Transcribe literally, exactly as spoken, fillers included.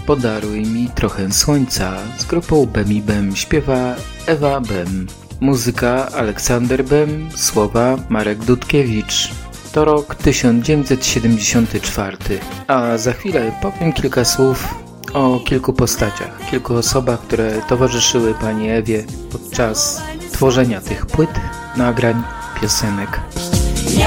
Podaruj mi trochę słońca z grupą Bem i Bem śpiewa Ewa Bem. Muzyka Aleksander Bem, słowa Marek Dudkiewicz. To rok tysiąc dziewięćset siedemdziesiąty czwarty, a za chwilę powiem kilka słów o kilku postaciach, kilku osobach, które towarzyszyły pani Ewie podczas tworzenia tych płyt, nagrań, piosenek.